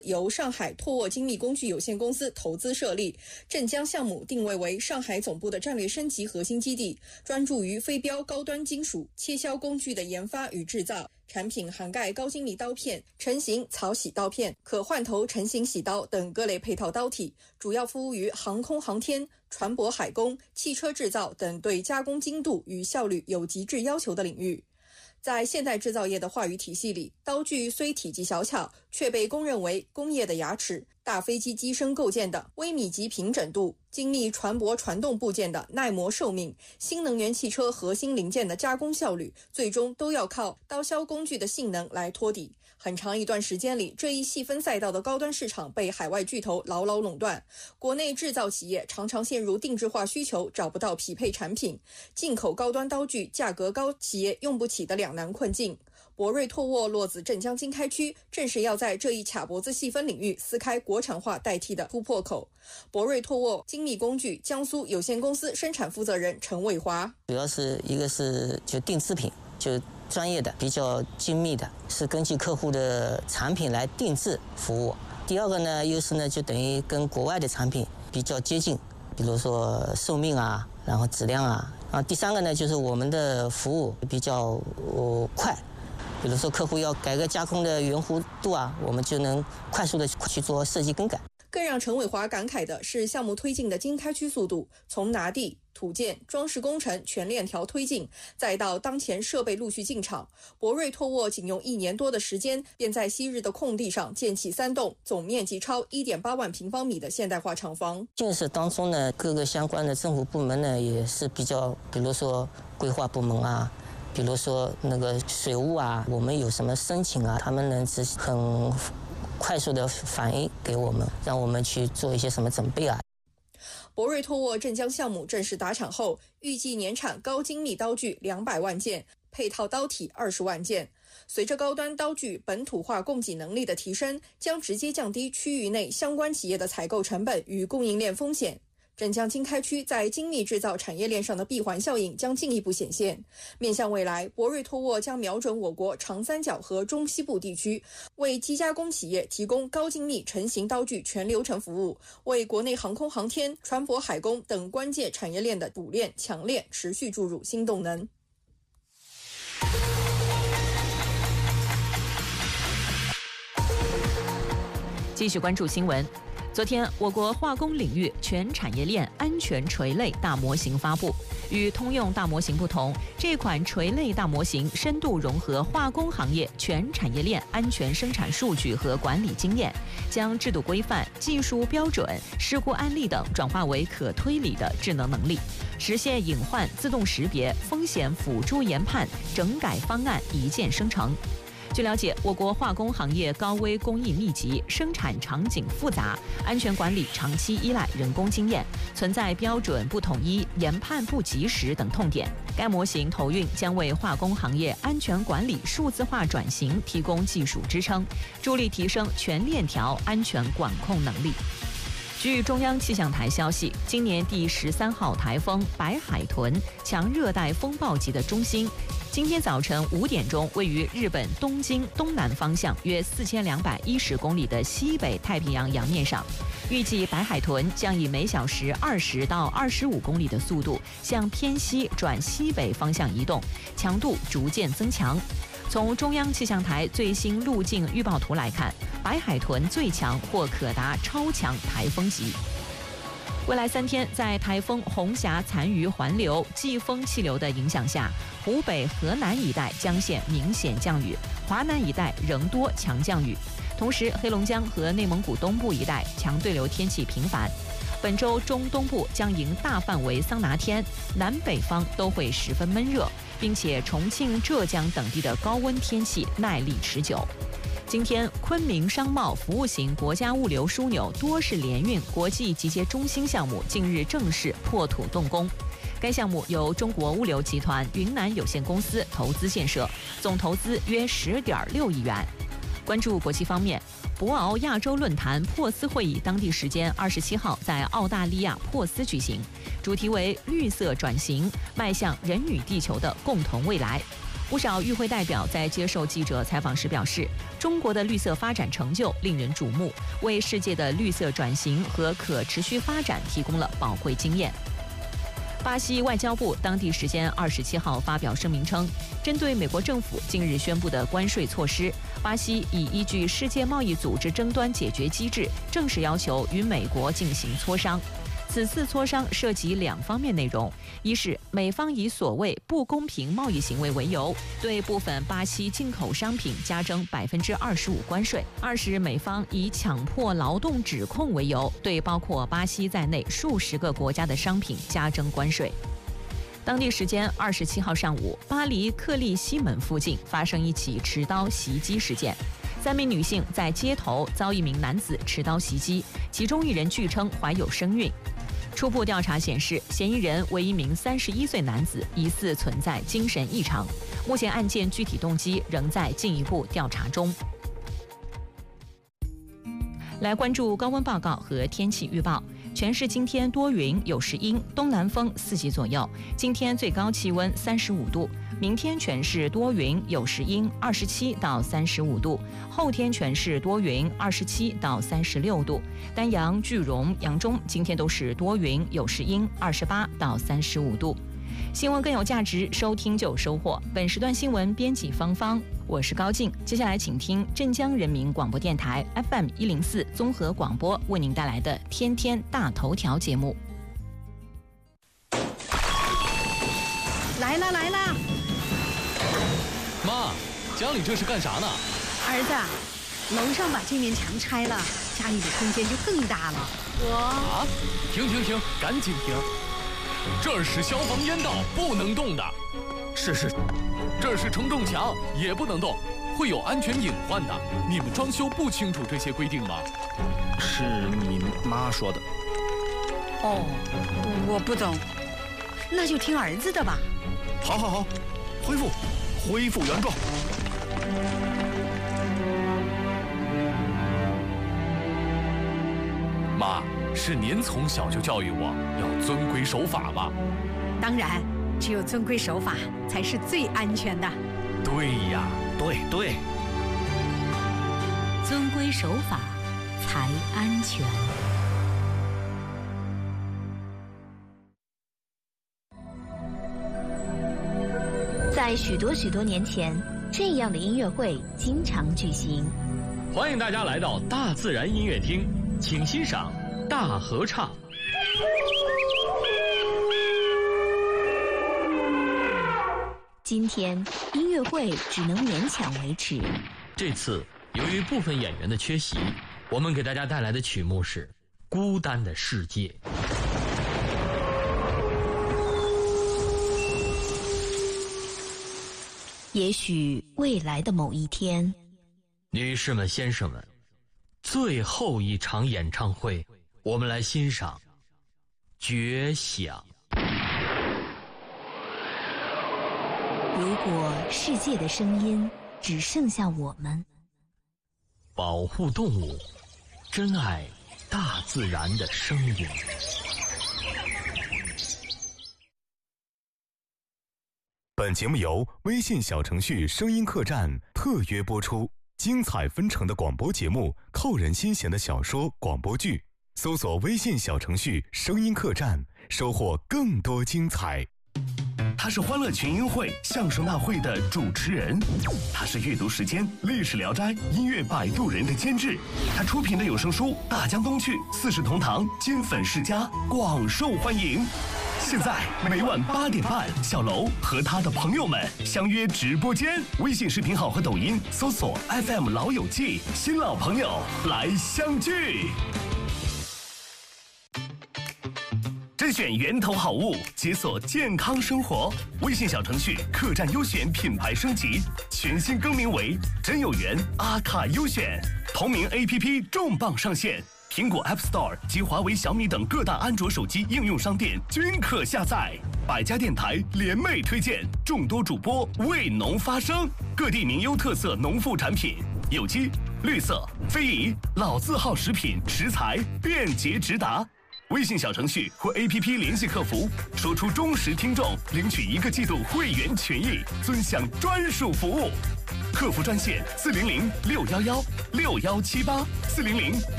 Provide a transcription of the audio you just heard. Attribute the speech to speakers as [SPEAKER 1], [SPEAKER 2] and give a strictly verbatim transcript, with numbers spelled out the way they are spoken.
[SPEAKER 1] 由上海拓沃精密工具有限公司投资设立。镇江项目定位为上海总部的战略升级核心基地，专注于飞标高端金属切削工具的研发与制造。产品涵盖高精密刀片、成型槽洗刀片、可换头成型洗刀等各类配套刀体，主要服务于航空航天、船舶海工、汽车制造等对加工精度与效率有极致要求的领域。在现代制造业的话语体系里，刀具虽体积小巧，却被公认为工业的牙齿。大飞机机身构件的微米级平整度，精密船舶传动部件的耐磨寿命，新能源汽车核心零件的加工效率，最终都要靠刀削工具的性能来托底。很长一段时间里，这一细分赛道的高端市场被海外巨头牢牢垄断，国内制造企业常常陷入定制化需求找不到匹配产品，进口高端刀具价格高，企业用不起的两难困境。博瑞拓沃落子镇江经开区，正是要在这一卡脖子细分领域撕开国产化代替的突破口。博瑞拓沃精密工具江苏有限公司生产负责人陈伟华，
[SPEAKER 2] 主要是一个是就定制品，就专业的比较精密的，是根据客户的产品来定制服务。第二个呢，优势呢就等于跟国外的产品比较接近，比如说寿命啊，然后质量啊。啊，第三个呢就是我们的服务比较、呃、快。比如说客户要改个加工的圆弧度啊，我们就能快速的去做设计更改。
[SPEAKER 1] 更让陈伟华感慨的是项目推进的经开区速度，从拿地、土建、装饰工程全链条推进，再到当前设备陆续进场，博瑞拓沃仅用一年多的时间，便在昔日的空地上建起三栋总面积超 一点八万平方米的现代化厂房。
[SPEAKER 2] 建设当中呢，各个相关的政府部门呢也是比较，比如说规划部门啊，比如说那个水务啊，我们有什么申请啊，他们能执行很快速的反映给我们，让我们去做一些什么准备啊。
[SPEAKER 1] 博瑞拓沃镇江项目正式打场后，预计年产高精密刀具两百万件，配套刀体二十万件。随着高端刀具本土化供给能力的提升，将直接降低区域内相关企业的采购成本与供应链风险。镇江经开区在精密制造产业链上的闭环效应将进一步显现。面向未来，博瑞拓沃将瞄准我国长三角和中西部地区，为机加工企业提供高精密成型刀具全流程服务，为国内航空航天、船舶海工等关键产业链的补链强链持续注入新动能。
[SPEAKER 3] 继续关注新闻。昨天，我国化工领域全产业链安全垂类大模型发布。与通用大模型不同，这款垂类大模型深度融合化工行业全产业链安全生产数据和管理经验，将制度规范、技术标准、事故案例等转化为可推理的智能能力，实现隐患自动识别、风险辅助研判、整改方案一键生成。据了解，我国化工行业高危工艺密集，生产场景复杂，安全管理长期依赖人工经验，存在标准不统一、研判不及时等痛点。该模型投运将为化工行业安全管理数字化转型提供技术支撑，助力提升全链条安全管控能力。据中央气象台消息，今年第十三号台风白海豚强热带风暴级的中心，今天早晨五点钟，位于日本东京东南方向约四千两百一十公里的西北太平洋洋面上。预计白海豚将以每小时二十到二十五公里的速度向偏西转西北方向移动，强度逐渐增强。从中央气象台最新路径预报图来看，白海豚最强或可达超强台风级。未来三天，在台风红霞残余环流、季风气流的影响下，湖北、河南一带将现明显降雨，华南一带仍多强降雨。同时，黑龙江和内蒙古东部一带强对流天气频繁。本周中东部将迎大范围桑拿天，南北方都会十分闷热，并且重庆、浙江等地的高温天气耐力持久。今天，昆明商贸服务型国家物流枢纽多式联运国际集结中心项目近日正式破土动工。该项目由中国物流集团云南有限公司投资建设，总投资约十点六亿元。关注国际方面，博鳌亚洲论坛珀斯会议当地时间二十七号在澳大利亚珀斯举行，主题为绿色转型，迈向人与地球的共同未来。 不少与会代表在接受记者采访时表示，中国的绿色发展成就令人瞩目，为世界的绿色转型和可持续发展提供了宝贵经验。巴西外交部当地时间二十七号发表声明称，针对美国政府近日宣布的关税措施，巴西已依据世界贸易组织争端解决机制，正式要求与美国进行磋商。此次磋商涉及两方面内容，一是美方以所谓不公平贸易行为为由，对部分巴西进口商品加征百分之二十五关税；二是美方以强迫劳动指控为由，对包括巴西在内数十个国家的商品加征关税。当地时间二十七号上午，巴黎克利西门附近发生一起持刀袭击事件。三名女性在街头遭一名男子持刀袭击，其中一人据称怀有身孕。初步调查显示，嫌疑人为一名三十一岁男子，疑似存在精神异常。目前案件具体动机仍在进一步调查中。来关注高温报告和天气预报。全市今天多云有时阴，东南风四级左右。今天最高气温三十五度，明天全市多云有时阴，二十七到三十五度。后天全市多云，二十七到三十六度。丹阳、句容、扬中今天都是多云有时阴，二十八到三十五度。新闻更有价值，收听就有收获。本时段新闻编辑芳芳，我是高静。接下来请听镇江人民广播电台 F M 一零四综合广播为您带来的天天大头条节目。
[SPEAKER 4] 来啦来啦！
[SPEAKER 5] 妈，家里这是干啥呢？
[SPEAKER 4] 儿子，楼上把这面墙拆了，家里的空间就更大了。我
[SPEAKER 5] 啊！停停停，赶紧停！这儿是消防烟道，不能动的。
[SPEAKER 6] 是是，
[SPEAKER 5] 这是承重墙，也不能动，会有安全隐患的。你们装修不清楚这些规定吗？
[SPEAKER 6] 是你妈说的。
[SPEAKER 4] 哦，我不懂，那就听儿子的吧。
[SPEAKER 6] 好好好，恢复，恢复原状。
[SPEAKER 5] 妈，是您从小就教育我要遵规守法吧？
[SPEAKER 4] 当然，只有遵规守法才是最安全的。
[SPEAKER 5] 对呀，
[SPEAKER 6] 对对，
[SPEAKER 7] 遵规守法才安全。在许多许多年前，这样的音乐会经常举行。
[SPEAKER 8] 欢迎大家来到大自然音乐厅，请欣赏大合唱。
[SPEAKER 7] 今天音乐会只能勉强维持。
[SPEAKER 8] 这次由于部分演员的缺席，我们给大家带来的曲目是《孤单的世界》。
[SPEAKER 7] 也许未来的某一天，
[SPEAKER 8] 女士们、先生们，最后一场演唱会，我们来欣赏《绝响》。
[SPEAKER 7] 如果世界的声音只剩下我们，
[SPEAKER 8] 保护动物，珍爱大自然的声音。
[SPEAKER 9] 本节目由微信小程序声音客栈特约播出，精彩纷呈的广播节目，扣人心弦的小说、广播剧，搜索微信小程序声音客栈，收获更多精彩。
[SPEAKER 10] 他是欢乐群英会相声大会的主持人，他是阅读时间历史聊斋音乐摆渡人的监制，他出品的有声书《大江东去》《四世同堂》金粉世家广受欢迎。现在每晚八点半，小楼和他的朋友们相约直播间，微信视频号和抖音搜索 F M 老友记，新老朋友来相聚。甄选源头好物，解锁健康生活。微信小程序客栈优选品牌升级，全新更名为真有缘阿卡优选。同名 A P P 重磅上线，苹果 App Store 及华为、小米等各大安卓手机应用商店均可下载。百家电台联袂推荐，众多主播为农发声，各地名优特色农副产品，有机、绿色、非遗、老字号食品食材便捷直达。 微信小程序或 A P P 联系客服，说出忠实听众，领取一个季度会员权益，尊享专属服务。客服专线四零零六幺幺六幺七八四零零